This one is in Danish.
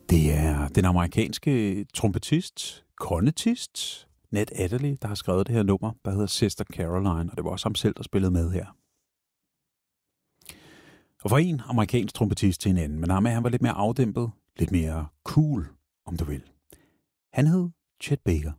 Det er den amerikanske trompetist, kornetist, Ned Adderley, der har skrevet det her nummer, der hedder Sister Caroline, og det var også ham selv, der spillede med her. Og for en amerikansk trompetist til en anden, men han var lidt mere afdæmpet, lidt mere cool, om du vil. Han hed Chet Baker.